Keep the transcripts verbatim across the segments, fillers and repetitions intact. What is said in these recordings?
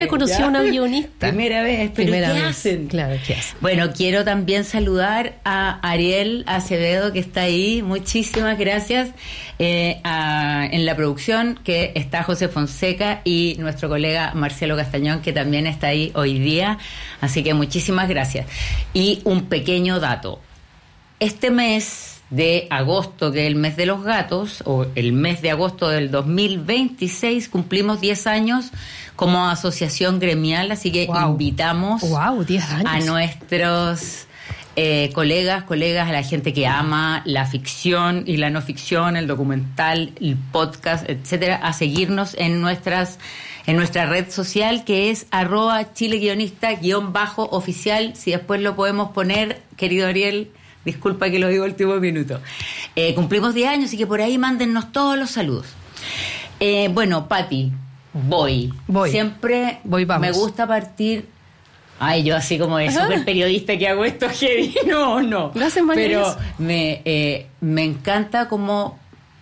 Conocí a una guionista. Primera vez, pero Primera ¿qué vez. hacen? Claro, ¿qué hacen? Bueno, quiero también saludar a Ariel Acevedo, que está ahí. Muchísimas gracias. Eh, a, en la producción, que está José Fonseca y nuestro colega Marcelo Castañón, que también está ahí hoy día. Así que muchísimas gracias. Y un pequeño dato. Este mes de agosto, que es el mes de los gatos, o el mes de agosto del dos mil veintiséis, cumplimos diez años como asociación gremial, así que wow. invitamos wow, diez años. a nuestros eh, colegas, colegas, a la gente que ama la ficción y la no ficción, el documental, el podcast, etcétera, a seguirnos en nuestras en nuestra red social, que es arroba chileguionista guión bajo oficial. Si después lo podemos poner, querido Ariel, disculpa que lo digo el último minuto. Eh, cumplimos diez años, así que por ahí mándennos todos los saludos. Eh, bueno, Pati, voy. Voy. Siempre voy, vamos. Me gusta partir... Ay, yo así como de súper periodista que hago esto, heavy. No, no. Gracias, María. Pero me, eh, me encanta como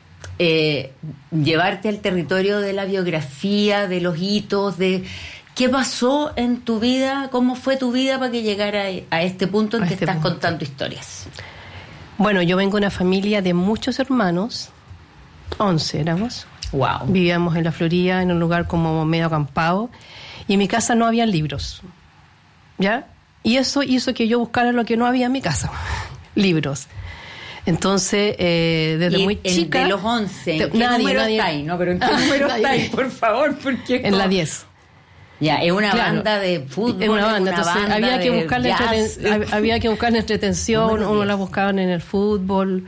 eh, llevarte al territorio de la biografía, de los hitos, de... ¿Qué pasó en tu vida? ¿Cómo fue tu vida para que llegara a este punto en a que este estás punto. contando historias? Bueno, yo vengo de una familia de muchos hermanos, once éramos. Wow. Vivíamos en la Florida, en un lugar como medio acampado, y en mi casa no había libros, ¿ya? Y eso hizo que yo buscara lo que no había en mi casa, libros. Entonces, eh, desde y muy el chica... de los once, ¿en qué nadie, número nadie, estáis? No, pero ¿en qué número estáis, por favor? Porque en la diez. Ya, es una claro. banda de fútbol. Es una banda, una entonces banda había que buscarle entreten- había que buscarle entretención, Número uno diez. la buscaban en el fútbol,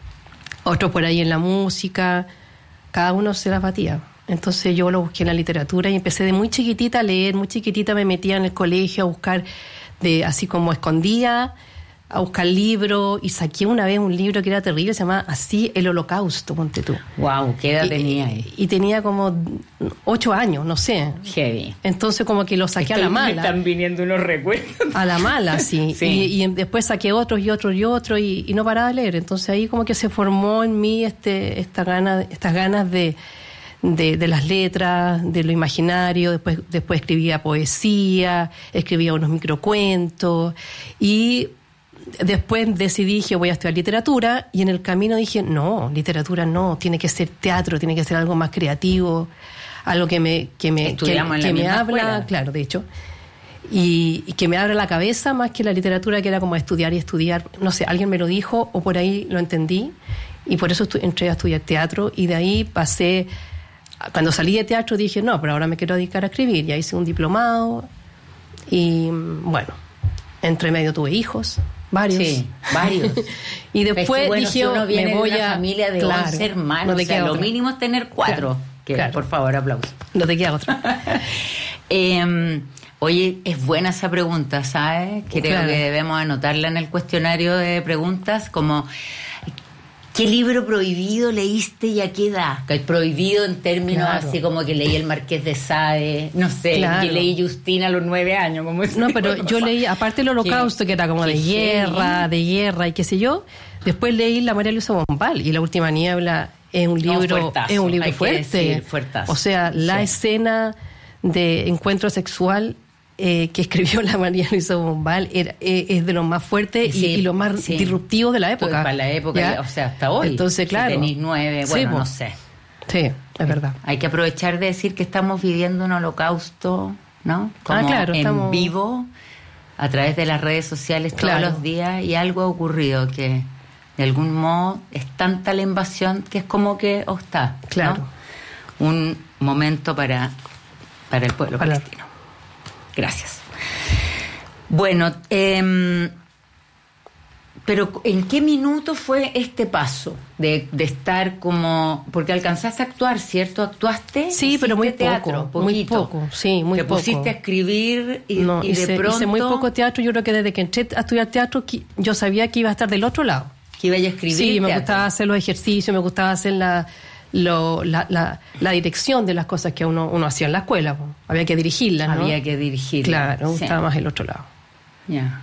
otros por ahí en la música, cada uno se las batía. Entonces yo lo busqué en la literatura y empecé de muy chiquitita a leer, muy chiquitita me metía en el colegio a buscar, de así como escondía, a buscar libros, y saqué una vez un libro que era terrible, se llamaba así El Holocausto, ponte tú. Wow, ¿qué edad y, tenía ahí? Y tenía como ocho años, no sé. Heavy. Entonces como que lo saqué Estoy, a la mala. Me están viniendo unos recuerdos. A la mala, sí. Sí. Y, y después saqué otros y otros y otros y, y no paraba de leer. Entonces ahí como que se formó en mí este esta gana, estas ganas de, de, de las letras, de lo imaginario. Después, después escribía poesía, escribía unos microcuentos y... Después decidí, dije, voy a estudiar literatura, y en el camino dije, no, literatura no, tiene que ser teatro, tiene que ser algo más creativo, algo que me, que me, que, en que la me misma habla, escuela. claro, de hecho, y, y que me abra la cabeza más que la literatura, que era como estudiar y estudiar, no sé, alguien me lo dijo o por ahí lo entendí, y por eso estu- entré a estudiar teatro, y de ahí pasé, cuando salí de teatro dije, no, pero ahora me quiero dedicar a escribir, ya hice un diplomado, y bueno, entre medio tuve hijos. Varios. Sí, varios. Y después es que, bueno, dije, si uno viene me voy de una a... familia de claro, once hermanos, no te o sea, queda lo otra. mínimo es tener cuatro. Claro, que, claro. Por favor, aplausos. No te queda otra. eh, oye, es buena esa pregunta, ¿sabes? Creo Claro. que debemos anotarla en el cuestionario de preguntas, como... ¿Qué libro prohibido leíste y a qué edad? Que prohibido en términos Claro. así como que leí El Marqués de Sade, no sé, Claro. que leí Justina a los nueve años. Como ese No, tipo pero de yo cosas. leí, aparte del Holocausto, que era como qué de guerra, heavy. de guerra y qué sé yo, después leí La María Luisa Bombal y La Última Niebla es un No, libro, fuertazo, es un libro hay que fuerte. decir, fuertazo. O sea, la Sí. escena de encuentro sexual eh, que escribió la María Luisa Bombal era, eh, es de lo más fuerte y, Sí, y lo más sí. disruptivo de la época. Para la época, ¿ya? o sea, hasta hoy. Entonces, claro. Si tenéis nueve, Sí, bueno, po. no sé. Sí, es verdad. Hay que aprovechar de decir que estamos viviendo un holocausto, ¿no? Como Ah, claro, en estamos- vivo, a través de las redes sociales todos Claro. los días, y algo ha ocurrido que de algún modo es tanta la invasión que es como que oh, está, ¿no? Claro. Un momento para, para el pueblo Para- palestino. Gracias. Bueno, eh, pero ¿en qué minuto fue este paso de, de estar como... Porque alcanzaste a actuar, ¿cierto? ¿Actuaste? Sí, pero muy ¿Hiciste teatro? poco, muy Poquito. poco, sí, muy Te poco. pusiste a escribir y, No, y de hice, pronto... hice muy poco teatro. Yo creo que desde que entré a estudiar teatro, qui- yo sabía que iba a estar del otro lado. Que iba a escribir Sí, me teatro. gustaba hacer los ejercicios, me gustaba hacer la, lo, la, la, la dirección de las cosas que uno, uno hacía en la escuela. Po. Había que dirigirlas, ¿no? Había que dirigir. Claro, me Sí. gustaba más el otro lado. Ya.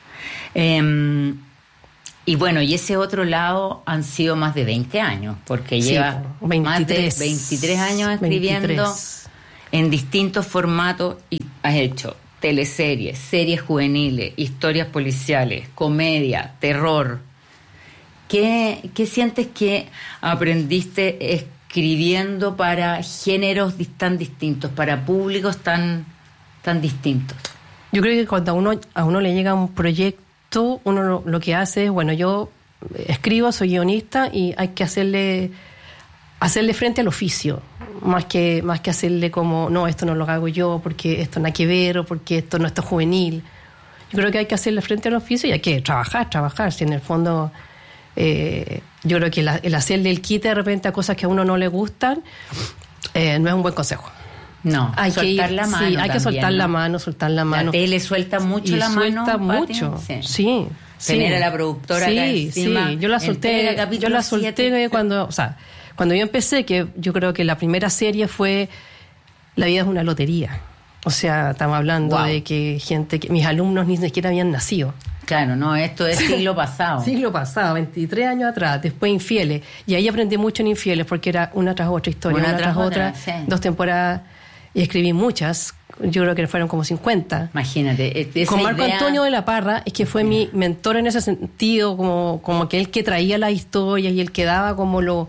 Eh, y bueno, y ese otro lado han sido más de veinte años, porque Sí, lleva po, más de veintitrés. veintitrés años escribiendo. veintitrés. en distintos formatos y has hecho teleseries, series juveniles, historias policiales, comedia, terror. ¿Qué, qué sientes que aprendiste escribiendo para géneros tan distintos, para públicos tan, tan distintos? Yo creo que cuando a uno, a uno le llega un proyecto, uno lo, lo que hace es, bueno, yo escribo, soy guionista y hay que hacerle hacerle frente al oficio, más que más que hacerle como, no, esto no lo hago yo porque esto no hay que ver o porque esto no está juvenil. Yo creo que hay que hacerle frente al oficio y hay que trabajar, trabajar. Si en el fondo, eh, yo creo que la, el hacerle el quite de repente a cosas que a uno no le gustan, eh, no es un buen consejo. No, hay soltar que ir, la mano. Sí, hay también, que soltar ¿no? la mano, soltar la mano. La tele suelta mucho y la mano. Suelta Pati, mucho, sí. sí. Tener sí. a la productora sí, acá encima. Sí, yo la solté, yo la solté siete. cuando, o sea, cuando yo empecé, que yo creo que la primera serie fue La vida es una lotería. O sea, estamos hablando wow. de que gente, que mis alumnos ni siquiera habían nacido. Claro, no, esto es siglo pasado. Siglo pasado, veintitrés años atrás, después Infieles. Y ahí aprendí mucho en Infieles porque era una tras otra historia, una, una tras, tras otra, otra sí. dos temporadas, y escribí muchas. Yo creo que fueron como cincuenta. Imagínate. Esa Con Marco idea... Antonio de la Parra, es que fue mi mentor en ese sentido, como, como que él que traía las historias y él que daba como lo...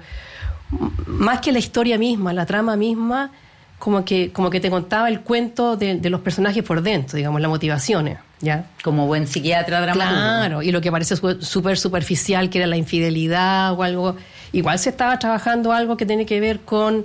Más que la historia misma, la trama misma, como que como que te contaba el cuento de, de los personajes por dentro, digamos, las motivaciones, ¿ya? Como buen psiquiatra dramaturgo. Claro, y lo que parece súper superficial, que era la infidelidad o algo... Igual se estaba trabajando algo que tiene que ver con...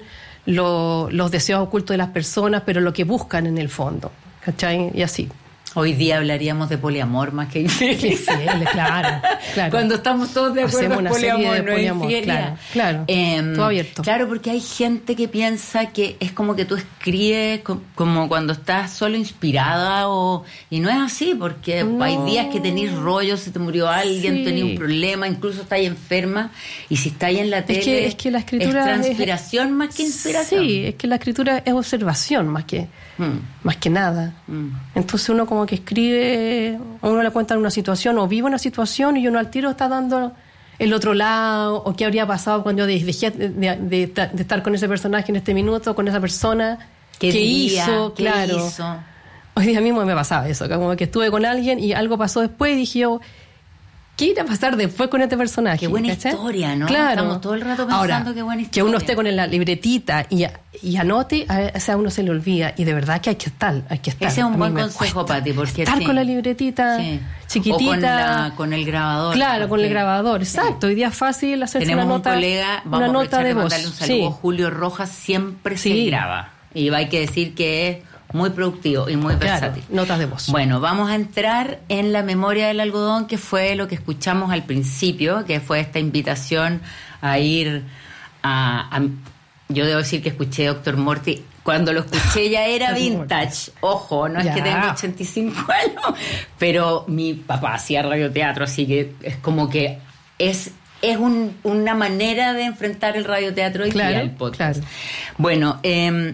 Lo, los deseos ocultos de las personas, pero lo que buscan en el fondo, ¿cachai? Y así. Hoy día hablaríamos de poliamor más que infidelidad. Claro, claro. Cuando estamos todos de acuerdo Hacemos en una poliamor, serie de no poliamor, claro, claro. Eh, todo abierto. Claro, porque hay gente que piensa que es como que tú escribes co- como cuando estás solo inspirada o y no es así, porque no. Hay días que tenés rollo, se te murió alguien, sí. tenés un problema, incluso estás enferma, y si estás en la tele es que, es, que la escritura es transpiración es, más que inspiración. Sí, es que la escritura es observación más que mm. más que nada. Mm. Entonces uno como que escribe, a uno le cuentan una situación o vive una situación y uno al tiro está dando el otro lado, o qué habría pasado cuando yo dejé de, de, de, de estar con ese personaje en este minuto, con esa persona, qué, qué día, hizo, qué claro. Hizo. Hoy día mismo me pasaba eso, como que estuve con alguien y algo pasó después y dije yo, ¿qué irá a pasar después con este personaje? Qué buena ¿cachai? historia, ¿no? Claro. Estamos todo el rato pensando Ahora, qué buena historia. Que uno esté con la libretita y, y anote, a, o sea, a uno se le olvida. Y de verdad que hay que estar, hay que estar. Ese es un a buen consejo, Pati, porque estar sí. con la libretita sí. chiquitita. O con, la, con el grabador. Claro, con el grabador, exacto. Sí. Hoy día es fácil hacerse Tenemos una nota, un colega, vamos una a nota de de voz. mandarle un saludo, sí. Julio Rojas, siempre sí. se graba. Y hay que decir que es muy productivo y muy versátil. Claro, notas de voz. Bueno, vamos a entrar en la memoria del algodón, que fue lo que escuchamos al principio, que fue esta invitación a ir a... a yo debo decir que escuché Doctor Morty. Cuando lo escuché ya era vintage. Ojo, no es ya. que tenga ochenta y cinco años, pero mi papá hacía radioteatro, así que es como que es... Es un, una manera de enfrentar el radioteatro y claro, el podcast. Claro. Bueno, eh,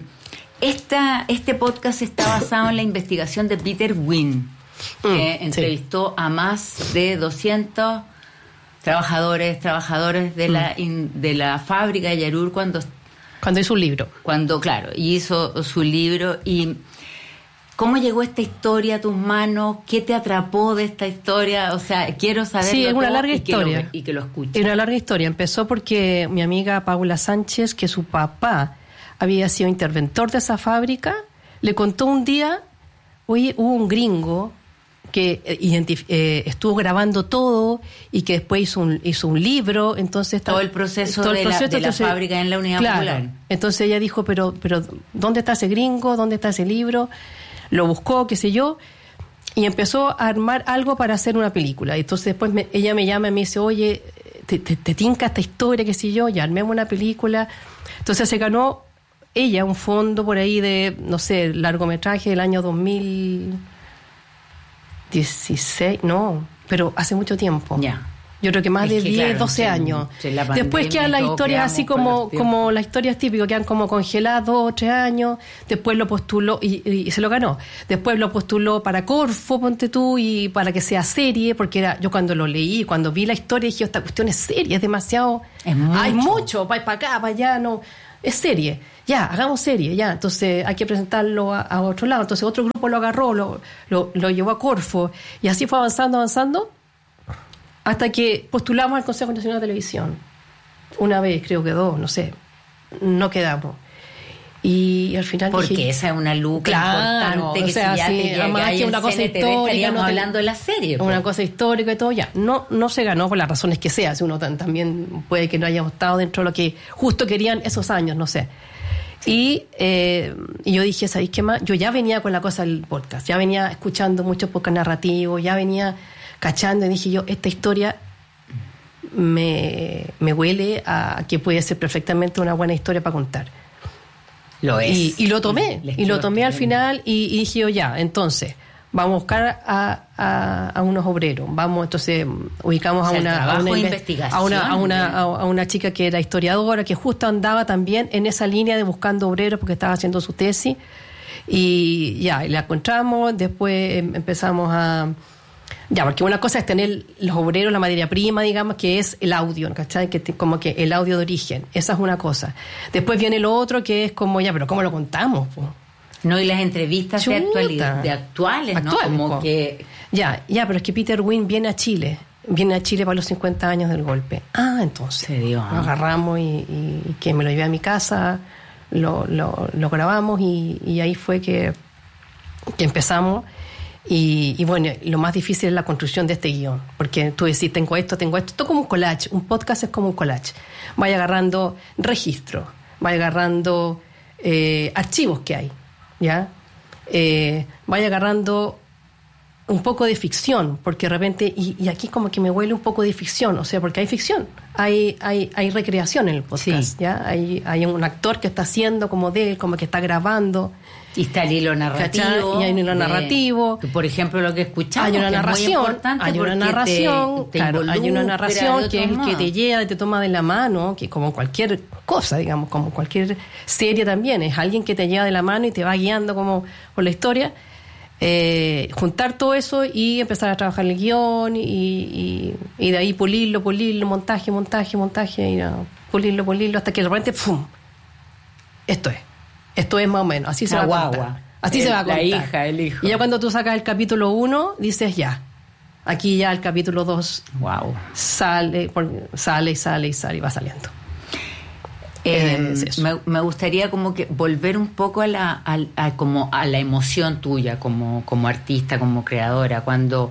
esta, este podcast está basado en la investigación de Peter Wynn, que mm, entrevistó sí. a más de doscientos trabajadores, trabajadores de, mm. la, in, de la fábrica de Yarur cuando... Cuando hizo un libro. Cuando, claro, hizo su libro. Y ¿cómo llegó esta historia a tus manos? ¿Qué te atrapó de esta historia? O sea, quiero saber. Sí, es una larga y historia. Que lo, y que lo escuches. Es una larga historia. Empezó porque mi amiga Paula Sánchez, que su papá había sido interventor de esa fábrica, le contó un día, oye, hubo un gringo que identif- eh, estuvo grabando todo y que después hizo un, hizo un libro, entonces... Todo el proceso, todo el proceso de, la, de entonces, la fábrica en la Unidad claro, Popular. Entonces ella dijo, pero, pero ¿dónde está ese gringo? ¿Dónde está ese libro? Lo buscó, qué sé yo, y empezó a armar algo para hacer una película. Entonces después me, ella me llama y me dice, oye, te, te, te tinca esta historia, qué sé yo, y armemos una película. Entonces se ganó ella un fondo por ahí de, no sé, largometraje del año dos mil dieciséis, no, pero hace mucho tiempo. Ya. Yo creo que más es de que, diez, claro, doce sí, años. Sí, después quedan las historias así como, como las historias típicas, quedan como congeladas dos o tres años. Después lo postuló y, y, y se lo ganó. Después lo postuló para Corfo, ponte tú, y para que sea serie, porque era yo cuando lo leí, cuando vi la historia, dije, esta cuestión es seria, es demasiado. Es mucho. Hay mucho, para acá, para allá, no. es serie, ya, hagamos serie, ya, entonces hay que presentarlo a, a otro lado, entonces otro grupo lo agarró, lo, lo, lo llevó a Corfo, y así fue avanzando, avanzando, hasta que postulamos al Consejo Nacional de Televisión, una vez, creo que dos, no sé, no quedamos. Y al final porque dije, esa es una luca claro, importante que o sea, si ya sí, te llega además ahí que en una cosa C N T V histórica, estaríamos no te, hablando de la serie, una pues. cosa histórica y todo, ya no no se ganó por las razones que sea, si uno tan, también puede que no haya estado dentro de lo que justo querían esos años, no sé. Y, eh, y yo dije, ¿sabéis qué más? Yo ya venía con la cosa del podcast, ya venía escuchando muchos podcasts narrativos, ya venía cachando, y dije yo, esta historia me, me huele a que puede ser perfectamente una buena historia para contar. Lo es. Y, y lo tomé, Les y lo tomé al quiero- final y, y dije yo, ya, entonces, vamos a buscar a, a, a unos obreros, vamos, entonces ubicamos O sea, a el una, a trabajo una, de inve- investigación, a una, a una, ¿eh? a, a una chica que era historiadora, que justo andaba también en esa línea de buscando obreros porque estaba haciendo su tesis, y ya, y la encontramos, después em- empezamos a... Ya, porque una cosa es tener los obreros, la materia prima, digamos, que es el audio, ¿cachai? Que te- como que el audio de origen, esa es una cosa. Después viene lo otro que es como, ya, pero ¿cómo lo contamos? Po? No, y las entrevistas de, Chuta. actualidad, de actuales, ¿no? Actuales, Como po. que... Ya, ya, pero es que Peter Wynn viene a Chile, viene a Chile para los cincuenta años del golpe. Ah, entonces, Se dio, lo ¿eh? agarramos y, y- y que me lo llevé a mi casa, lo, lo, lo grabamos y, y ahí fue que, que empezamos. Y, y bueno, lo más difícil es la construcción de este guión, porque tú decís, tengo esto, tengo esto, esto es como un collage, un podcast es como un collage. Vaya agarrando registros, vaya agarrando eh, archivos que hay, ¿ya? Eh, vaya agarrando un poco de ficción, porque de repente, y, y aquí como que me huele un poco de ficción, o sea, porque hay ficción, hay hay, hay recreación en el podcast, Sí. ¿ya? Hay, hay un actor que está haciendo como de él, como que está grabando. Y está el hilo narrativo. ¿Cachai? Y hay un hilo de- narrativo. por ejemplo, lo que escuchamos. Hay una que es muy narración, importante hay una porque narración, te- te claro, hay una involucra narración de que es el otro que modo. te lleva, te toma de la mano, que como cualquier cosa, digamos, como cualquier serie también, es alguien que te lleva de la mano y te va guiando como por la historia. Eh, juntar todo eso y empezar a trabajar el guión y, y, y de ahí pulirlo, pulirlo, montaje, montaje, montaje, y no, pulirlo, pulirlo, hasta que de repente, ¡fum! Esto es, esto es más o menos, así se La va a guagua. contar. Así El- se va a la contar. hija, el hijo. Y ya cuando tú sacas el capítulo uno, dices ya. Aquí ya el capítulo dos Wow. sale, por- sale y sale y sale y va saliendo. Eh, Es eso. me, me gustaría como que volver un poco a la, a, a como a la emoción tuya como, como artista, como creadora, cuando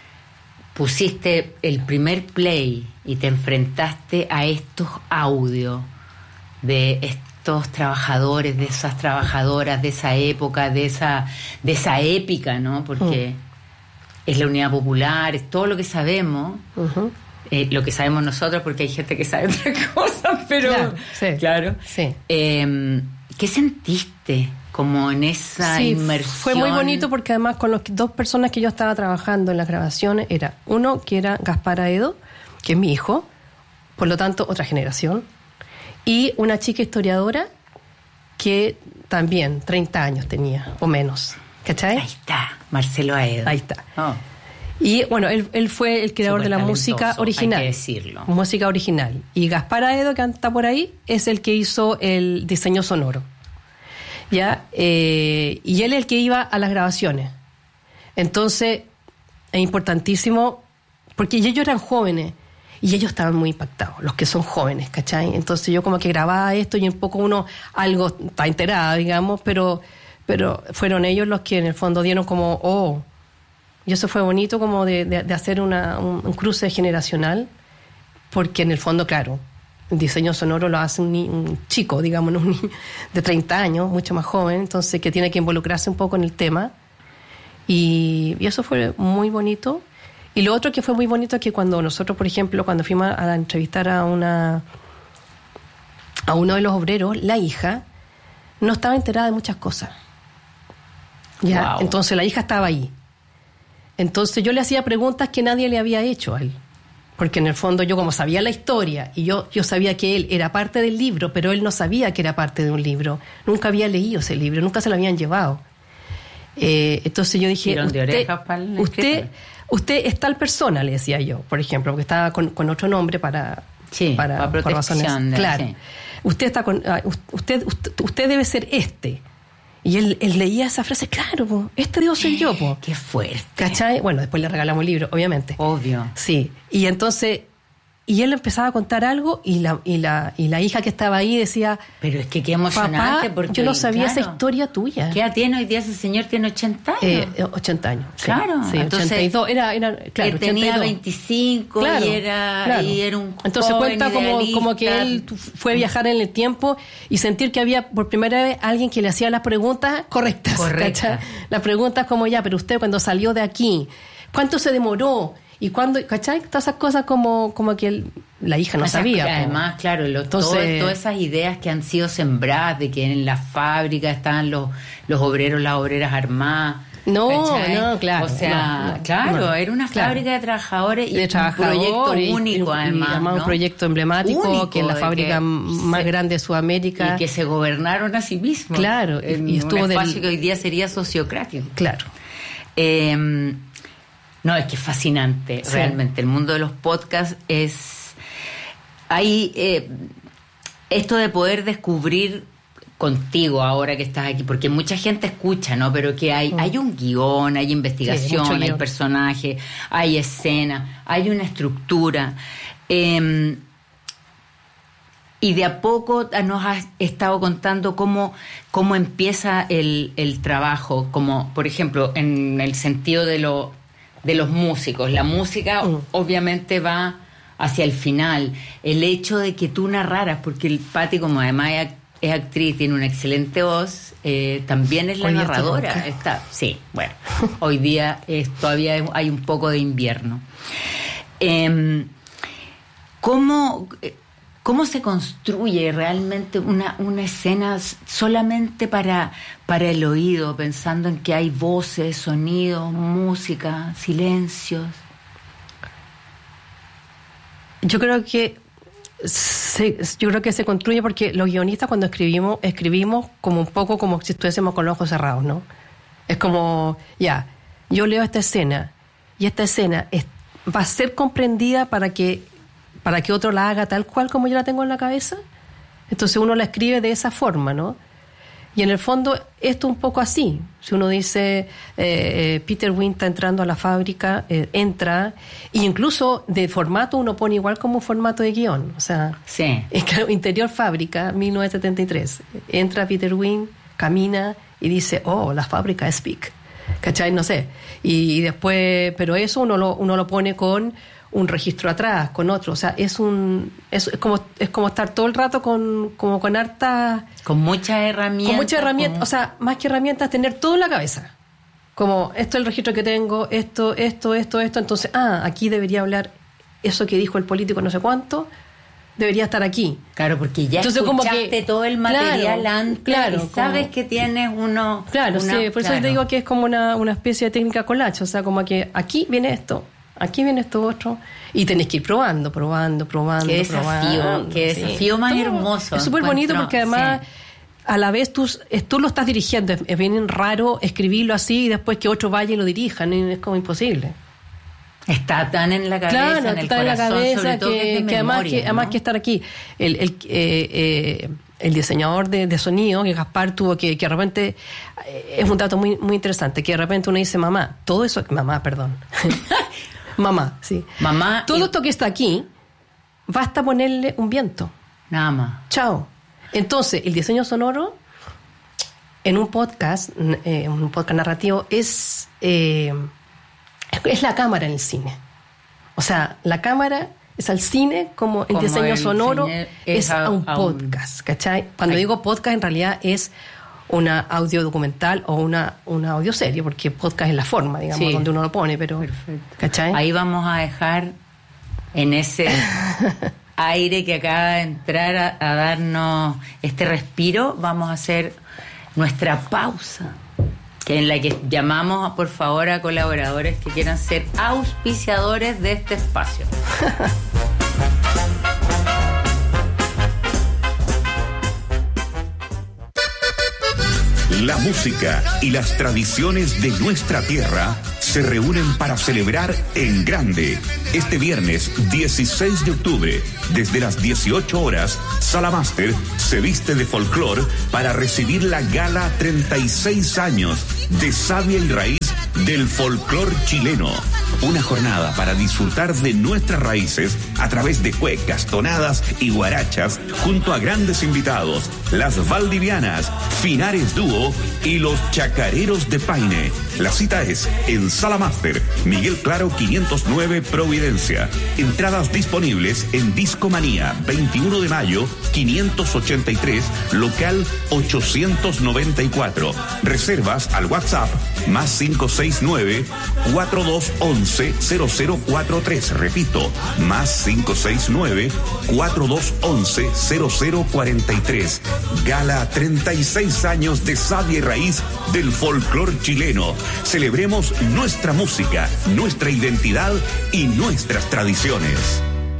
pusiste el primer play y te enfrentaste a estos audios de estos trabajadores, de esas trabajadoras de esa época, de esa, de esa épica, ¿no? Porque es la Unidad Popular, es todo lo que sabemos. Ujú. Eh, lo que sabemos nosotros, porque hay gente que sabe otras cosas, pero Claro, sí. claro. Sí. Eh, ¿Qué sentiste como en esa Sí, inmersión? fue muy bonito porque además con las dos personas que yo estaba trabajando en las grabaciones era uno que era Gaspar Aedo, que es mi hijo, por lo tanto otra generación, y una chica historiadora que también treinta años tenía o menos, ¿cachai? Ahí está, Marcelo Aedo. Ahí está. Oh, Y bueno, él, él fue el creador de la Supertalentoso, música original. hay que decirlo. Música original. Y Gaspar Aedo, que está por ahí, es el que hizo el diseño sonoro. ¿Ya? Eh, y él es el que iba a las grabaciones. Entonces, es importantísimo, porque ellos eran jóvenes y ellos estaban muy impactados, los que son jóvenes, ¿cachai? Entonces yo como que grababa esto y un poco uno algo está enterada, digamos, pero, pero fueron ellos los que en el fondo dieron como, oh, y eso fue bonito como de, de, de hacer una, un, un cruce generacional, porque en el fondo, claro, el diseño sonoro lo hace un, ni- un chico, digamos, un niño de treinta años, mucho más joven, entonces que tiene que involucrarse un poco en el tema. Y, y eso fue muy bonito. Y lo otro que fue muy bonito es que cuando nosotros, por ejemplo, cuando fuimos a entrevistar a una a uno de los obreros, la hija no estaba enterada de muchas cosas. ¿Ya? Wow. Entonces la hija estaba ahí. Entonces yo le hacía preguntas que nadie le había hecho a él. Porque en el fondo yo como sabía la historia y yo, yo sabía que él era parte del libro, pero él no sabía que era parte de un libro. Nunca había leído ese libro, nunca se lo habían llevado. Eh, entonces yo dije, Tirón de usted, orejas para el usted, escritor. usted es tal persona, le decía yo, por ejemplo, porque estaba con, con otro nombre para, Sí, para, para por protección razones. de- Claro. sí. usted está con, usted, usted, usted debe ser este. Y él, él leía esa frase, claro, po, este debo ser yo, po. Qué fuerte. ¿Cachai? Bueno, después le regalamos el libro, obviamente. Obvio. Sí. Y entonces, y él empezaba a contar algo y la, y la, y la hija que estaba ahí decía, pero es que qué emocionante, papá, porque yo no sabía claro, esa historia tuya. ¿Qué edad tiene hoy día ese señor? Tiene ochenta años. Eh, ochenta años. Sí, claro. Sí, entonces, ochenta y dos. Era, era, claro, él tenía ochenta y dos. veinticinco claro, y, era, claro. y era un Entonces joven cuenta como, como que él fue a viajar en el tiempo y sentir que había por primera vez alguien que le hacía las preguntas correctas. Correcta. Las preguntas como, ya, pero usted cuando salió de aquí, ¿cuánto se demoró? ¿Y cuándo? ¿Cachai? Todas esas cosas como, como que él, la hija no o sea, sabía. Además, claro, lo, Entonces, todo, todas esas ideas que han sido sembradas de que en la fábrica estaban los, los obreros, las obreras armadas. No, ¿cachai? no, claro. O sea, no, no, claro, no, era una claro. fábrica de trabajadores y de un trabajadores, proyecto y, único, y, además. Y además ¿no? un proyecto emblemático, único, que es la fábrica más se, grande de Sudamérica. Y que se gobernaron a sí mismos. Claro, en y estuvo un espacio del... que hoy día sería sociocrático. Claro. Eh, no, es que es fascinante, sí. Realmente. El mundo de los podcasts es... Hay eh, esto de poder descubrir contigo ahora que estás aquí, porque mucha gente escucha, ¿no? Pero que hay, mm. hay un guión, hay investigación, sí, hay personajes, hay escena, hay una estructura. Eh, y de a poco nos has estado contando cómo, cómo empieza el, el trabajo, como por ejemplo en el sentido de, lo, de los músicos. La música mm. obviamente va hacia el final. El hecho de que tú narraras, porque el Pati, como además es, es actriz, tiene una excelente voz, eh, también es la hoy narradora. Está, sí, bueno, hoy día es, todavía hay un poco de invierno. Eh, ¿Cómo... ¿Cómo se construye realmente una, una escena solamente para, para el oído, pensando en que hay voces, sonidos, música, silencios? Yo creo que se, yo creo que se construye porque los guionistas cuando escribimos, escribimos como un poco como si estuviésemos con los ojos cerrados, ¿no? Es como, ya, yo leo esta escena y esta escena es, va a ser comprendida para que para que otro la haga tal cual como yo la tengo en la cabeza. Entonces uno la escribe de esa forma, ¿no? Y en el fondo esto un poco así. Si uno dice eh, Peter Wynn está entrando a la fábrica, eh, entra, e incluso de formato uno pone igual como formato de guión. O sea, sí. Es que interior fábrica, mil novecientos setenta y tres. Entra Peter Wynn, camina y dice, oh, la fábrica es big. ¿Cachai? No sé. Y, y después, pero eso uno lo, uno lo pone con un registro atrás, con otro, o sea, es un es, es como es como estar todo el rato con como con harta con muchas herramientas, con muchas herramientas, como... o sea, más que herramientas, tener todo en la cabeza. Como esto es el registro que tengo, esto, esto, esto, esto, entonces, ah, aquí debería hablar eso que dijo el político no sé cuánto, debería estar aquí. Claro, porque ya entonces, escuchaste como que, todo el material claro, antes claro, y sabes como, que tienes uno... Claro, una, sí, por claro. eso te digo que es como una, una especie de técnica collage, o sea, como que aquí viene esto, aquí viene esto otro, y tenés que ir probando, probando, probando, qué probando. Desafío, qué desafío sí. más Todo, hermoso. Es súper bonito porque además... Sí. A la vez tú, tú lo estás dirigiendo, es, es bien raro escribirlo así y después que otro vaya y lo dirijan, es como imposible. Está tan en la cabeza, claro, en el está corazón, en la cabeza sobre todo que, que, es que además memoria, que, ¿no? además que estar aquí. El, el, eh, eh, el diseñador de, de sonido, que Gaspar tuvo que, que de repente, eh, es un dato muy, muy interesante, que de repente uno dice, mamá, todo eso, mamá, perdón, mamá, sí. Mamá. Todo y... esto que está aquí, basta ponerle un viento. Nada más. Chao. Entonces, el diseño sonoro en un podcast, eh, un podcast narrativo, es, eh, es la cámara en el cine. O sea, la cámara es al cine como el como diseño el sonoro es, es a, a un a podcast, un... ¿cachai? Cuando Ay. digo podcast, en realidad es una audio documental o una, una audioserie, porque podcast es la forma, digamos, sí. donde uno lo pone, pero... Perfecto. ¿cachai? Ahí vamos a dejar en ese... aire que acaba de entrar a, a darnos este respiro, vamos a hacer nuestra pausa, que en la que llamamos por favor a colaboradores que quieran ser auspiciadores de este espacio. La música y las tradiciones de nuestra tierra se reúnen para celebrar en grande. Este viernes dieciséis de octubre, desde las dieciocho horas, Sala Máster se viste de folclore para recibir la gala treinta y seis años de Savia y Raíz del folclore chileno. Una jornada para disfrutar de nuestras raíces a través de cuecas, tonadas y guarachas, junto a grandes invitados, las Valdivianas, Finares Dúo y los Chacareros de Paine. La cita es en Sala Máster, Miguel Claro quinientos nueve, Providencia. Entradas disponibles en Discomanía, veintiuno de mayo, quinientos ochenta y tres, local ochocientos noventa y cuatro. Reservas al WhatsApp más cinco seis nueve, cuatro dos once, cero cero cuatro tres. Repito, más cinco seis nueve, cuatro dos once, cero cero cuarenta y tres. Gala treinta y seis años de Savia y Raíz del folclore chileno. Celebremos nuestra música, nuestra identidad y nuestras tradiciones.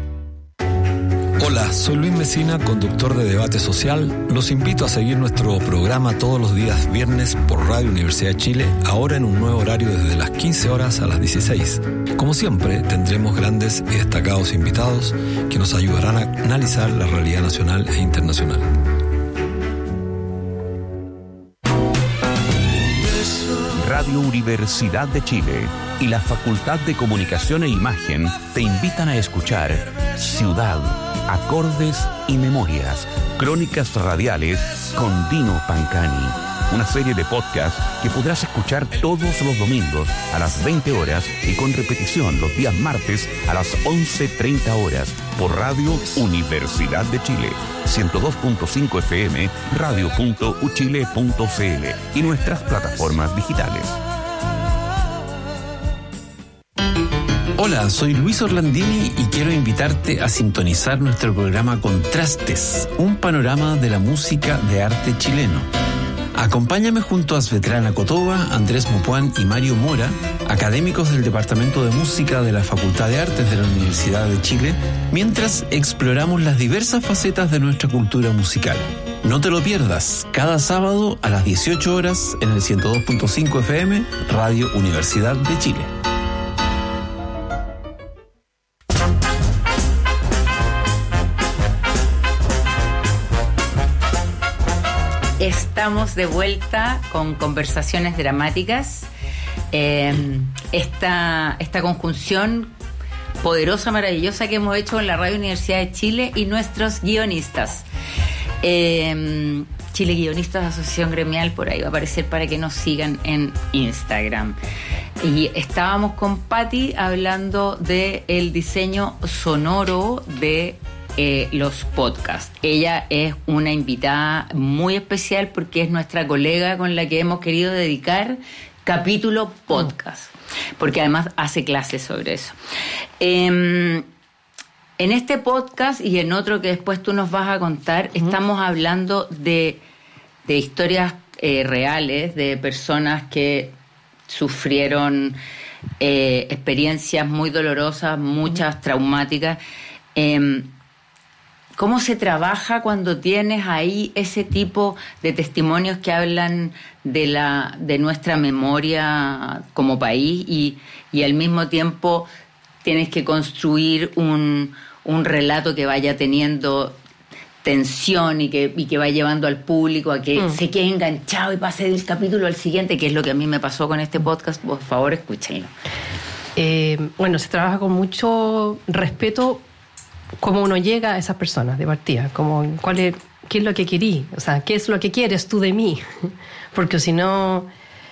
Hola, soy Luis Mesina, conductor de Debate Social. Los invito a seguir nuestro programa todos los días viernes por Radio Universidad de Chile, ahora en un nuevo horario desde las quince horas a las dieciséis. Como siempre, tendremos grandes y destacados invitados que nos ayudarán a analizar la realidad nacional e internacional. Radio Universidad de Chile y la Facultad de Comunicación e Imagen te invitan a escuchar Ciudad, Acordes y Memorias, Crónicas Radiales con Dino Pancani, una serie de podcast que podrás escuchar todos los domingos a las veinte horas y con repetición los días martes a las once treinta horas por Radio Universidad de Chile, ciento dos punto cinco F M, radio punto u chile punto c l y nuestras plataformas digitales. Hola, soy Luis Orlandini y quiero invitarte a sintonizar nuestro programa Contrastes, un panorama de la música de arte chileno. Acompáñame junto a Svetlana Kotova, Andrés Mopuán y Mario Mora, académicos del Departamento de Música de la Facultad de Artes de la Universidad de Chile, mientras exploramos las diversas facetas de nuestra cultura musical. No te lo pierdas, cada sábado a las dieciocho horas en el ciento dos punto cinco F M, Radio Universidad de Chile. Estamos de vuelta con Conversaciones Dramáticas. Eh, esta, esta conjunción poderosa, maravillosa que hemos hecho en la Radio Universidad de Chile y nuestros guionistas. Eh, Chile Guionistas, Asociación Gremial, por ahí va a aparecer para que nos sigan en Instagram. Y estábamos con Patti hablando del diseño sonoro de Eh, los podcasts. Ella es una invitada muy especial porque es nuestra colega con la que hemos querido dedicar capítulo podcast, porque además hace clases sobre eso. Eh, en este podcast y en otro que después tú nos vas a contar, uh-huh. estamos hablando de, de historias eh, reales, de personas que sufrieron eh, experiencias muy dolorosas, muchas uh-huh. traumáticas. Eh, ¿Cómo se trabaja cuando tienes ahí ese tipo de testimonios que hablan de la de nuestra memoria como país y, y al mismo tiempo tienes que construir un, un relato que vaya teniendo tensión y que, y que va llevando al público a que mm. se quede enganchado y pase del capítulo al siguiente, que es lo que a mí me pasó con este podcast? Por favor, escúchenlo. Eh, bueno, se trabaja con mucho respeto cómo uno llega a esas personas de partida, como cuál es, qué es lo que querí, o sea, qué es lo que quieres tú de mí, porque si no,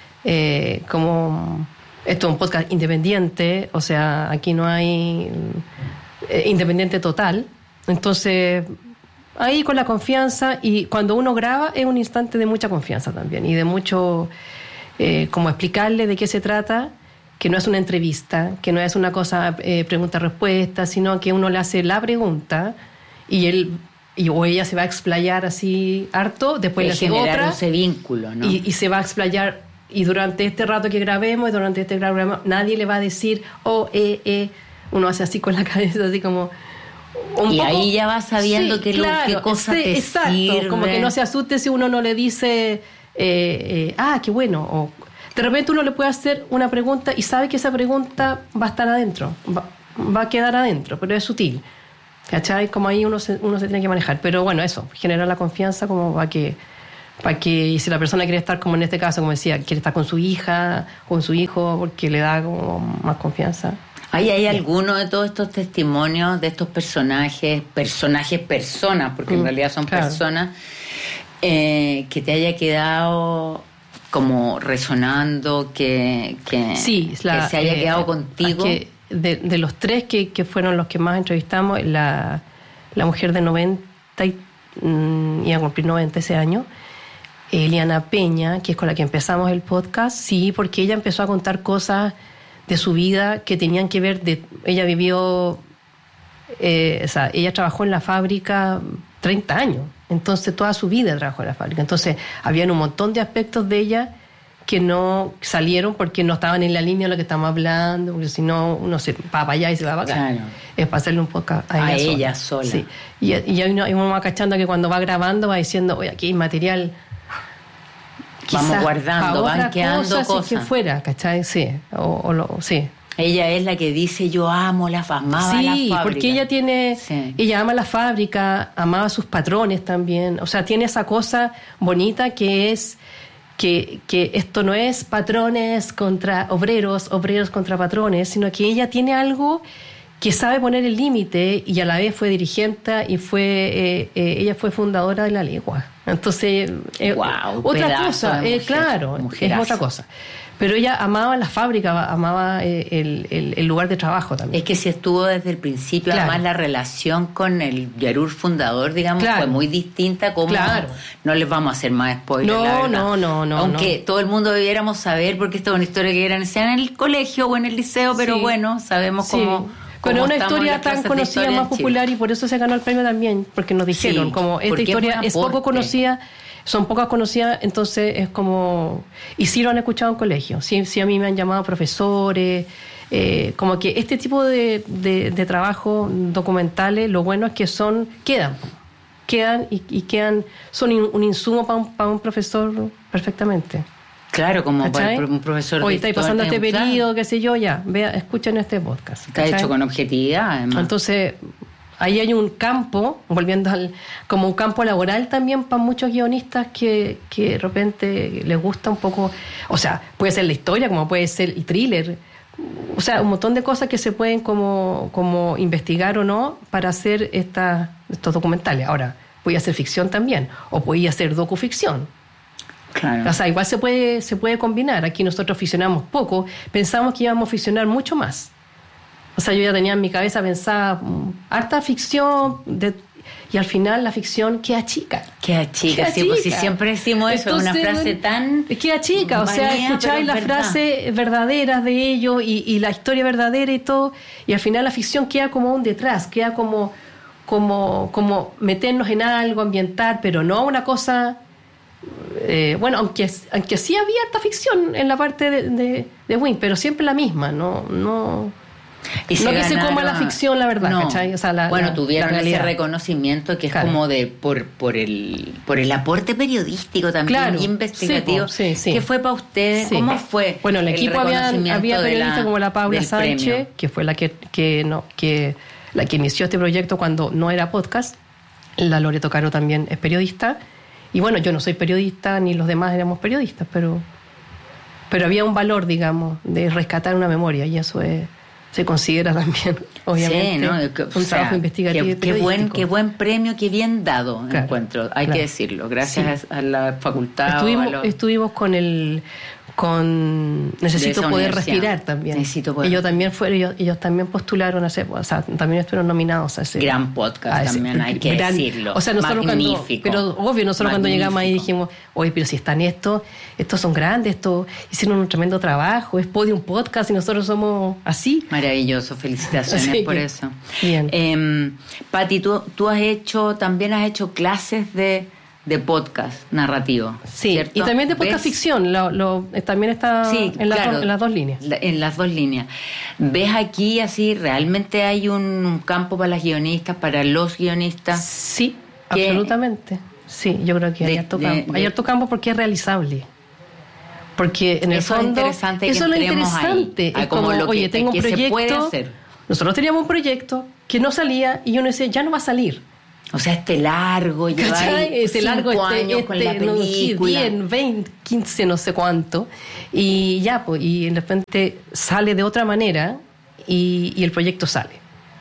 eh, como esto es un podcast independiente, o sea, aquí no hay eh, independiente total, entonces ahí con la confianza, y cuando uno graba es un instante de mucha confianza también y de mucho, eh, como explicarle de qué se trata, que no es una entrevista, que no es una cosa eh, pregunta-respuesta, sino que uno le hace la pregunta y él y, o ella se va a explayar así harto, después le hace otra ese vínculo, ¿no? y, y se va a explayar, y durante este rato que grabemos y durante este grabemos, nadie le va a decir oh, eh, eh, uno hace así con la cabeza, así como un y poco, ahí ya va sabiendo sí, qué, claro, qué cosa sí, te exacto, sirve. como que no se asuste si uno no le dice eh, eh, ah, qué bueno, o de repente uno le puede hacer una pregunta y sabe que esa pregunta va a estar adentro, va, va a quedar adentro, pero es sutil, ¿cachai? Como ahí uno se, uno se tiene que manejar. Pero bueno, eso, generar la confianza como para que, para que, y si la persona quiere estar, como en este caso, como decía, quiere estar con su hija, con su hijo, porque le da como más confianza. ¿Hay, hay alguno de todos estos testimonios de estos personajes, personajes personas, porque mm, en realidad son claro. personas, eh, que te haya quedado como resonando, que, que, sí, la, que se haya eh, quedado contigo? Que de, de los tres que, que fueron los que más entrevistamos, la, la mujer de noventa, y, mm, iba a cumplir noventa ese año, Eliana Peña, que es con la que empezamos el podcast, sí, porque ella empezó a contar cosas de su vida que tenían que ver, de, ella vivió, eh, o sea, ella trabajó en la fábrica treinta años, entonces toda su vida trabajó en la fábrica, entonces habían un montón de aspectos de ella que no salieron porque no estaban en la línea de lo que estamos hablando, porque si no uno se va para allá y se va para acá. Claro. Es para hacerle un poco a ella a sola. Ella sola. Sí. Y, y hay uno, hay uno va cachando que cuando va grabando va diciendo, oye, aquí hay material... Vamos guardando, van quedando cosa, cosas. Si que fuera, ¿cachai? Sí, o, o lo, sí. Ella es la que dice, yo amo la amaba sí, la fábrica. Sí, porque ella tiene, sí. ella ama la fábrica, amaba a sus patrones también. O sea, tiene esa cosa bonita que es que, que esto no es patrones contra obreros, obreros contra patrones, sino que ella tiene algo que sabe poner el límite y a la vez fue dirigente y fue eh, eh, ella fue fundadora de la Legua. Entonces, eh, wow, otra cosa, mujer, eh, claro, mujerazo. Es otra cosa. Pero ella amaba la fábrica, amaba eh, el, el, el lugar de trabajo también. Es que si estuvo desde el principio, claro. Además la relación con el Yarur fundador, digamos, claro. Fue muy distinta. Como claro. No les vamos a hacer más spoilers, no, la verdad. No, no, no. Aunque no. todo el mundo debiéramos saber, porque esta es una historia que eran sea en el colegio o en el liceo, pero sí. Bueno, sabemos sí. cómo... Pero es una historia tan conocida, más popular, y por eso se ganó el premio también, porque nos dijeron, sí, como esta historia es, es poco conocida, son pocas conocidas, entonces es como... Y sí lo han escuchado en colegio, sí, sí a mí me han llamado profesores, eh, como que este tipo de, de, de trabajos documentales, lo bueno es que son, quedan, quedan y, y quedan, son un insumo para un, para un profesor perfectamente. Claro, como para un profesor. Hoy estáis pasando este periodo, qué sé yo, ya, vea, escuchen este podcast. Está ¿cachai? Hecho con objetividad, además. Entonces, ahí hay un campo, volviendo al, como un campo laboral también para muchos guionistas que, que de repente les gusta un poco, o sea, puede ser la historia, como puede ser el thriller, o sea, un montón de cosas que se pueden como, como investigar o no para hacer esta, estos documentales. Ahora, podía hacer ficción también, o podía hacer docuficción. Claro. O sea, igual se puede, se puede combinar. Aquí nosotros ficcionamos poco, pensamos que íbamos a ficcionar mucho más. O sea, yo ya tenía en mi cabeza pensada um, harta ficción de, y al final la ficción queda chica. Queda chica, queda sí, chica. Pues si siempre decimos eso, es una frase tan... Queda chica, o sea, escucháis las frases verdaderas de ellos y, y la historia verdadera y todo, y al final la ficción queda como un detrás, queda como, como, como meternos en algo, ambientar, pero no una cosa... Eh, bueno, aunque aunque sí había harta ficción en la parte de, de, de Wing, pero siempre la misma, no no, y no se que se coma la ficción, la verdad, no. ¿cachai? O sea, la, bueno, la, tuvieron la ese reconocimiento que es claro. Como de por por el por el aporte periodístico también claro. Y investigativo sí, sí, sí. ¿Qué fue para ustedes? Sí. ¿Cómo fue? Bueno, el, el equipo había, había periodistas la, como la Paula Sánchez, premio. Que fue la que que no que la que inició este proyecto cuando no era podcast. La Loreto Caro también es periodista. Y bueno, yo no soy periodista, ni los demás éramos periodistas, pero pero había un valor, digamos, de rescatar una memoria, y eso es, se considera también, obviamente, sí, ¿no? un o sea, trabajo investigativo. Qué, qué, buen, qué buen premio, qué bien dado claro, encuentro, hay claro. que decirlo, gracias sí. a la facultad. Estuvimos, a los... estuvimos con el... con Necesito Poder Respirar también. Necesito poder. Ellos también fueron, ellos, ellos también postularon a ese, o sea, también estuvieron nominados a ese gran podcast ese, también hay que gran, decirlo. O sea, nosotros magnífico. Cuando, pero obvio, nosotros magnífico. Cuando llegamos ahí dijimos, oye, pero si están estos, estos son grandes, estos hicieron un tremendo trabajo, es Podium Podcast y nosotros somos así. Maravilloso, felicitaciones sí, por eso. Bien. Eh, Pati, tú, tú has hecho, también has hecho clases de de podcast narrativo, sí, ¿cierto? Y también de podcast ¿ves? Ficción, lo, lo, también está sí, en, claro, la, en las dos líneas. En las dos líneas. ¿Ves aquí así, realmente hay un campo para las guionistas, para los guionistas? Sí, absolutamente. Sí, yo creo que de, hay harto campo. De, hay harto campo porque es realizable. Porque en el eso fondo, es interesante eso es lo interesante. Ahí, es como, como lo oye, que, tengo un que proyecto. Se puede hacer. Nosotros teníamos un proyecto que no salía y uno decía, ya no va a salir. O sea, este largo, llevar este largo, cinco este, años este, con la película. diez, veinte, quince, no sé cuánto. Y ya, pues, y de repente sale de otra manera y, y el proyecto sale.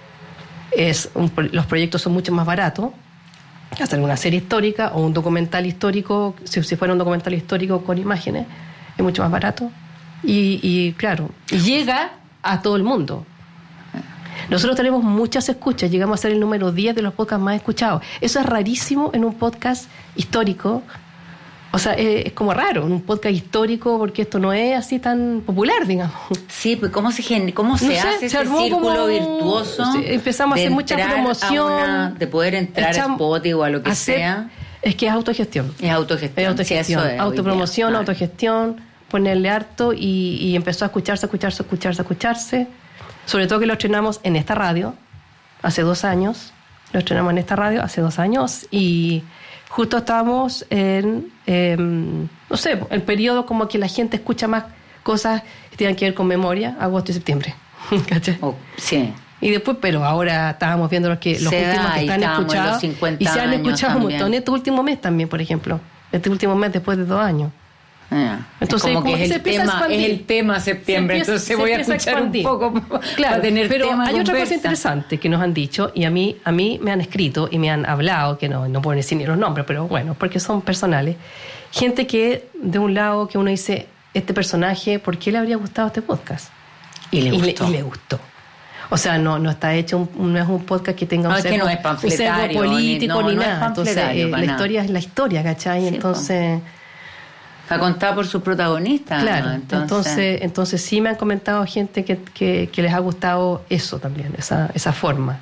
Es un, los proyectos son mucho más baratos. Hacer una serie histórica o un documental histórico, si, si fuera un documental histórico con imágenes, es mucho más barato. Y, y claro, y llega a todo el mundo. Nosotros tenemos muchas escuchas, llegamos a ser el número diez de los podcasts más escuchados. Eso es rarísimo en un podcast histórico. O sea, es, es como raro, en un podcast histórico, porque esto no es así tan popular, digamos. Sí, pues ¿cómo se, cómo se no sé, hace se ese círculo como, virtuoso? Sí, empezamos a hacer mucha promoción. A una, de poder entrar a Spotify o a lo que hacer, sea. Es que es autogestión. Es autogestión. Es autogestión. Sí, es autopromoción, autogestión, ponerle harto y, y empezó a escucharse, a escucharse, a escucharse, a escucharse. Sobre todo que lo estrenamos en esta radio hace dos años. Lo estrenamos en esta radio hace dos años y justo estábamos en, eh, no sé, el periodo como que la gente escucha más cosas que tienen que ver con memoria, agosto y septiembre. ¿Cachai? Oh, sí. Y después, pero ahora estábamos viendo los, que, los se últimos da, que están escuchados. Y se han escuchado un también. montón. Este último mes también, por ejemplo. Este último mes después de dos años. Ah, entonces, como, como que, que es, se el empieza tema, a expandir. es el tema septiembre, empieza, entonces voy a escuchar a un poco claro, para tener pero tema hay otra conversa. cosa interesante que nos han dicho y a mí a mí me han escrito y me han hablado, que no, no puedo decir ni los nombres, pero bueno, porque son personales. Gente que de un lado que uno dice, este personaje, ¿por qué le habría gustado este podcast? Y le y gustó. Le, y le gustó. O sea, no, no está hecho, un, no es un podcast que tenga un no, sesgo, que no es panfletario, un sesgo político ni, no, ni no nada. Es Entonces, eh, la nada. historia es la historia, ¿cachai? Sí, entonces... Está contada por su protagonista. Claro, ¿no? entonces... entonces entonces sí me han comentado gente que, que, que les ha gustado eso también, esa, esa forma.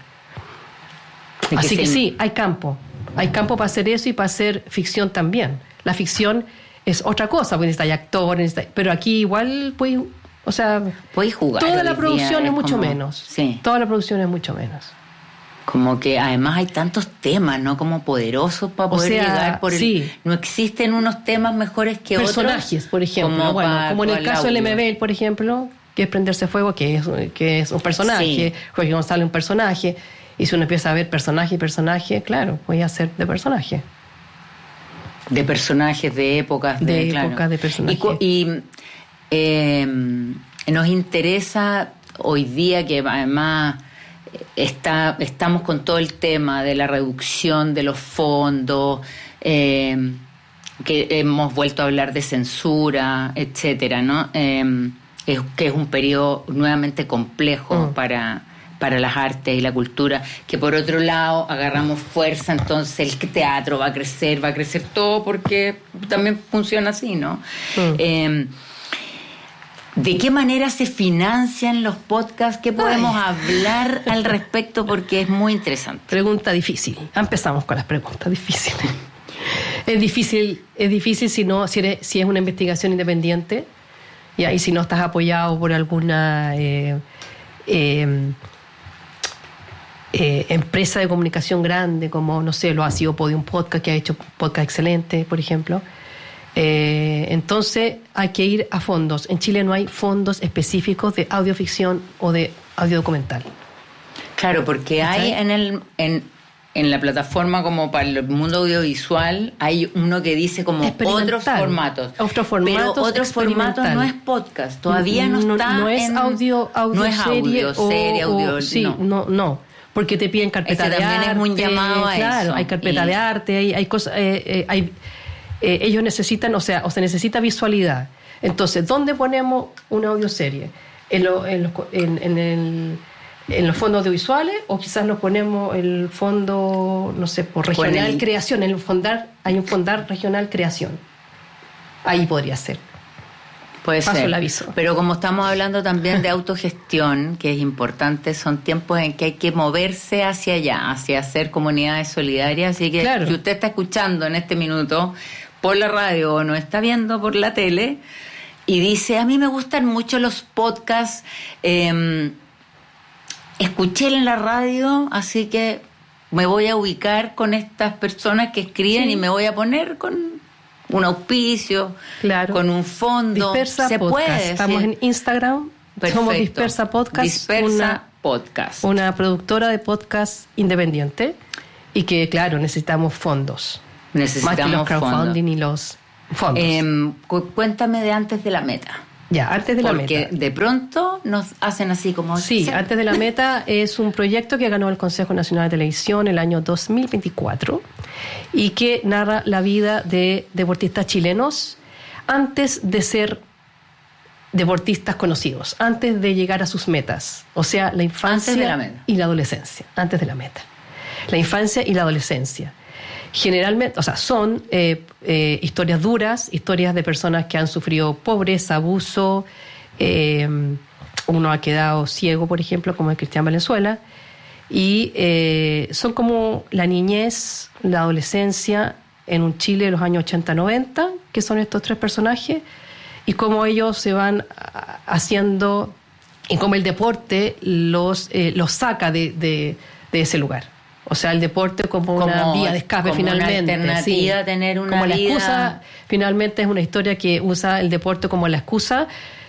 que Así que se... sí, hay campo. Hay campo para hacer eso y para hacer ficción también. La ficción es otra cosa, porque necesita actores, necesita... pero aquí igual puedes, o sea, puedes jugar. Toda la producción es, es mucho como... menos. Sí. Toda la producción es mucho menos. Como que además hay tantos temas, ¿no? Como poderosos para poder o sea, llegar por el... Sí. No existen unos temas mejores que personajes, otros. Personajes, por ejemplo. Como, bueno, pa, como en el caso del M B L, por ejemplo, que es Prenderse Fuego, que es, que es un personaje. Sí. Jorge González, un personaje. Y si uno empieza a ver personaje y personaje, claro, voy a ser de personaje. De personajes, de épocas. De, de épocas, claro. de personajes. Y, y eh, nos interesa hoy día que además... Está, estamos con todo el tema de la reducción de los fondos, eh, que hemos vuelto a hablar de censura, etcétera, ¿no? Eh, es, que es un periodo nuevamente complejo mm. para, para las artes y la cultura, que por otro lado agarramos fuerza, entonces el teatro va a crecer, va a crecer todo porque también funciona así, ¿no? Mm. Eh, ¿De qué manera se financian los podcasts? ¿Qué podemos Ay. hablar al respecto? Porque es muy interesante. Pregunta difícil. Empezamos con las preguntas difíciles. Es difícil, es difícil si no, si, eres, si es una investigación independiente, y ahí si no estás apoyado por alguna eh, eh, eh, empresa de comunicación grande, como no sé, lo ha sido Podium Podcast, que ha hecho podcast excelente, por ejemplo. Eh, entonces hay que ir a fondos. En Chile no hay fondos específicos de audioficción o de audiodocumental. Claro, porque hay en el en, en la plataforma como para el mundo audiovisual hay uno que dice como otros formatos. Otros formatos. Pero otros formatos no es podcast. Todavía no, no está. No es en, audio, audio no es serie audio, o, serie, audio. O, sí, no. no, no. Porque te piden carpeta Ese de también arte. Es un llamado a claro, eso. hay carpeta y... de arte, hay, hay cosas, eh, eh, hay Eh, ellos necesitan, o sea, o se necesita visualidad. Entonces, ¿dónde ponemos una audioserie? ¿En, lo, en, los, en, en, el, ¿En los fondos audiovisuales? ¿O quizás nos ponemos el fondo, no sé, por regional el... creación? En el fondar, hay un fondar regional creación. Ahí podría ser. Puede Paso ser. el aviso. Pero como estamos hablando también de autogestión, que es importante, son tiempos en que hay que moverse hacia allá, hacia hacer comunidades solidarias. Así que claro. Si usted está escuchando en este minuto por la radio o nos está viendo por la tele y dice, a mí me gustan mucho los podcasts, eh, escuché en la radio, así que me voy a ubicar con estas personas que escriben sí. Y me voy a poner con un auspicio, claro, con un fondo. Dispersa se Podcast. puede. Estamos sí. en Instagram. Perfecto. Somos Dispersa Podcast. Dispersa una, Podcast. Una productora de podcast independiente y que, claro, necesitamos fondos. Necesitamos más que los crowdfunding fondos. y los fondos. Eh, cu- cuéntame de antes de la meta. Ya, antes de la Porque meta. de pronto nos hacen así como... Sí, antes de la meta es un proyecto que ganó el Consejo Nacional de Televisión el año dos mil veinticuatro y que narra la vida de deportistas chilenos antes de ser deportistas conocidos, antes de llegar a sus metas. O sea, la infancia Antes de la meta. y la adolescencia. Antes de la meta. La infancia y la adolescencia. Generalmente, o sea, son eh, eh, historias duras, historias de personas que han sufrido pobreza, abuso. Eh, uno ha quedado ciego, por ejemplo, como el Cristian Valenzuela. Y eh, son como la niñez, la adolescencia en un Chile de los años ochenta noventa, que son estos tres personajes, y cómo ellos se van haciendo, y cómo el deporte los, eh, los saca de, de, de ese lugar. O sea, el deporte como, como una vía de escape como finalmente. Una alternativa sí. a tener una como la vida... excusa, finalmente es una historia que usa el deporte como la excusa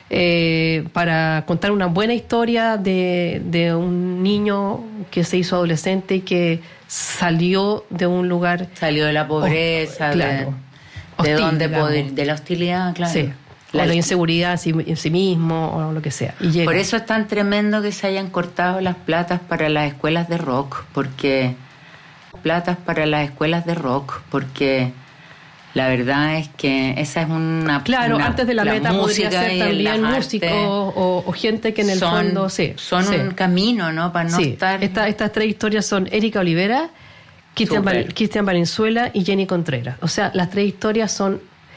eh, para contar una buena historia de, de un niño que se hizo adolescente y que salió de un lugar... Salió de la pobreza, oh, claro, de, hostil, de donde digamos. poder, de la hostilidad, claro. Sí. La, o la inseguridad en sí, en sí mismo o lo que sea. Y llega. Por eso es tan tremendo que se hayan cortado las platas para las escuelas de rock, porque platas para las escuelas de rock, porque la verdad es que esa es una... Claro, una, antes de la, la meta podría ser también músicos o, o gente que en el son, fondo... Sí, son sí. un camino, ¿no? Para no sí. estar... Esta, estas tres historias son Erika Olivera, Cristian, Val, Cristian Valenzuela y Jenny Contreras. O sea, las tres historias son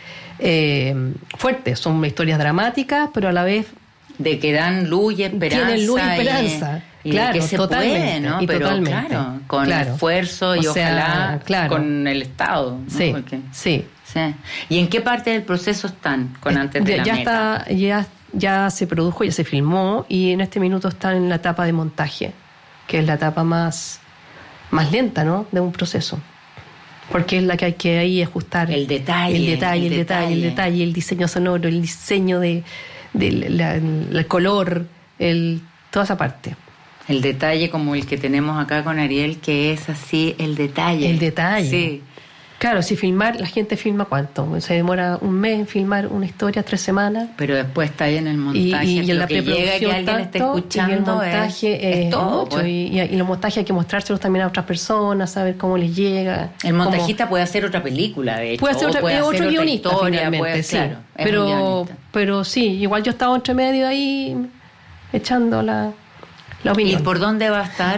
eh, fuertes, son historias dramáticas, pero a la vez... De que dan luz y esperanza. Tienen luz y esperanza. Y, y claro, de que se totalmente, puede, ¿no? Y pero totalmente, claro, con claro. esfuerzo y o sea, ojalá claro. con el Estado, ¿no? Sí, Porque, sí. sí. ¿Y en qué parte del proceso están con antes de ya, la ya meta? Está, ya, ya se produjo, ya se filmó y en este minuto están en la etapa de montaje, que es la etapa más, más lenta, ¿no? De un proceso. Porque es la que hay que ahí ajustar. El detalle. El detalle, el, el detalle, detalle, el detalle, el diseño sonoro, el diseño de, de la, la, el color, el, toda esa parte. El detalle como el que tenemos acá con Ariel, que es así, el detalle. El detalle. Sí. Claro, si filmar, la gente filma ¿cuánto? Se demora un mes en filmar una historia, tres semanas. Pero después está ahí en el montaje. Y, y en la que llega que alguien esté escuchando. Y el montaje es, es, es todo. Mucho, Pues. Y, y los montajes hay que mostrárselos también a otras personas, saber cómo les llega. El montajista cómo... puede hacer otra película, de hecho. Puede ser otra, puede es hacer otro otra guionista, historia, finalmente, puede, sí. Claro, pero, pero sí, igual yo estaba entre medio ahí echando la, la opinión. ¿Y por dónde va a estar?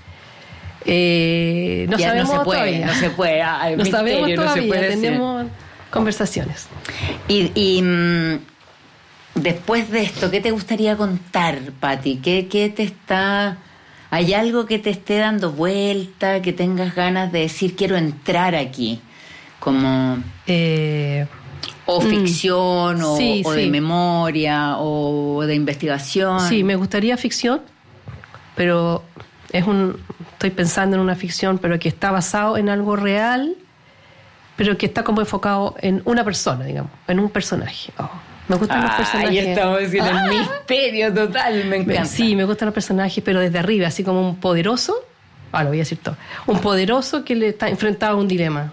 Eh, no ya sabemos no se puede, todavía. No se puede. Ah, no misterio, sabemos todavía, no se puede tenemos decir. Conversaciones. Y, y mmm, después de esto, ¿qué te gustaría contar, Pati? ¿Qué, ¿Qué te está... ¿Hay algo que te esté dando vuelta, que tengas ganas de decir, quiero entrar aquí? Como... Eh... O ficción, mm, o, sí, o sí. de memoria, o de investigación. Sí, me gustaría ficción, pero es un estoy pensando en una ficción, pero que está basado en algo real, pero que está como enfocado en una persona, digamos, en un personaje. Oh, me gustan ah, los personajes. Ahí estamos diciendo ah, el misterio total, me encanta. Sí, me gustan los personajes, pero desde arriba, así como un poderoso, ah, lo voy a decir todo, un poderoso que le está enfrentado a un dilema.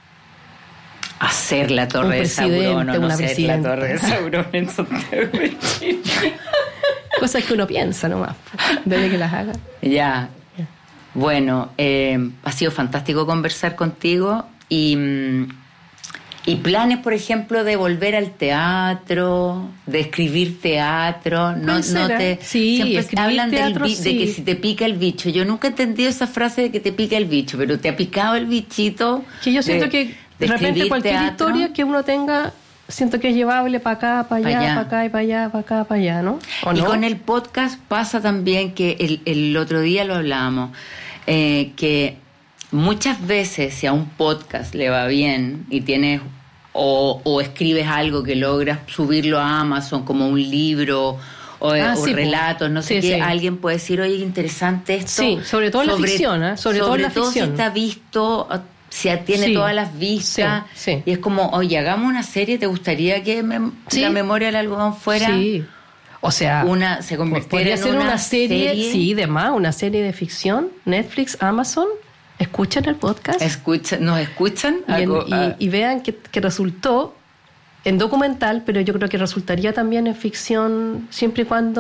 Hacer la torre de Sauron o no una hacer la torre de Sauron en Santiago de Chile. Cosas que uno piensa nomás, desde que las haga. Ya. Bueno, eh, ha sido fantástico conversar contigo y, y planes, por ejemplo, de volver al teatro, de escribir teatro. No, no te, sí, siempre hablan teatro, del, sí. de que si te pica el bicho. Yo nunca he entendido esa frase de que te pica el bicho, pero te ha picado el bichito. Que yo siento de, que de repente cualquier teatro. historia que uno tenga, siento que es llevable para acá, para allá, para acá y para allá, para acá, para allá, ¿no? ¿O y no? con el podcast pasa también que el, el otro día lo hablábamos, eh, que muchas veces si a un podcast le va bien y tienes o, o escribes algo que logras subirlo a Amazon como un libro o, ah, o sí, relatos, no sé sí, qué, sí. alguien puede decir, oye, qué interesante esto. Sí, sobre todo en la ficción, ¿eh? sobre, sobre todo en la todo ficción. si está visto se tiene Sí, todas las vistas, sí, sí. y es como, oye, hagamos una serie, ¿te gustaría que me- Sí. La Memoria del Algodón fuera Sí. O sea, una, se convirtiera podría en ser una, una serie, serie? sí, de más, una serie de ficción, Netflix, Amazon, escuchen el podcast Escucha, ¿nos escuchan? y, en- Algo- y- ah, y vean que, que resultó en documental, pero yo creo que resultaría también en ficción siempre y cuando